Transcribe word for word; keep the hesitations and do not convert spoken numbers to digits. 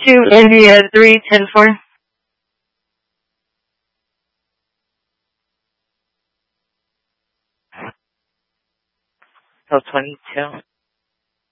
two India three ten four. Till twenty two.